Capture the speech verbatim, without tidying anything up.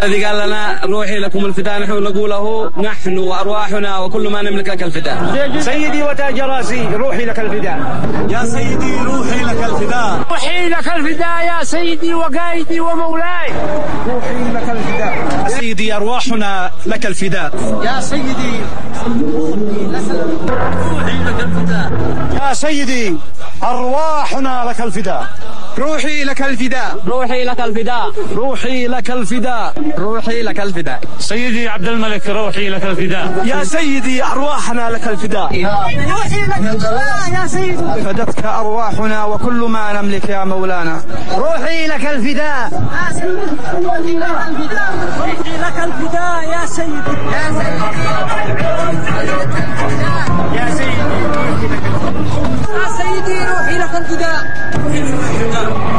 الذي قال لنا روحي لكم الفداء، نحن نقول له نحن وأرواحنا وكل ما نملك لك الفداء. سيدي وتاج راسي روحي لك الفداء. يا سيدي روحي لك الفداء. روحي لك الفداء يا سيدي وقائدي ومولاي. روحي لك الفداء. سيدي أرواحنا لك الفداء. يا سيدي روحي لك الفداء. يا سيدي أرواحنا لك الفداء. روحي لك الفداء. روحي لك الفداء. روحي لك الفداء. روحي لك الفداء. سيدي عبد الملك روحي لك الفداء. يا سيدي أرواحنا لك الفداء. روحي لك الفداء يا سيدي. فدتك أرواحنا وكل ما نملك يا مولانا. روحي لك الفداء. يا سيدي روحي لك الفداء. روحي لك الفداء يا سيدي. يا سيدي يا سيدي روحي لك الفداء. يا سيدي روحي لك الفداء.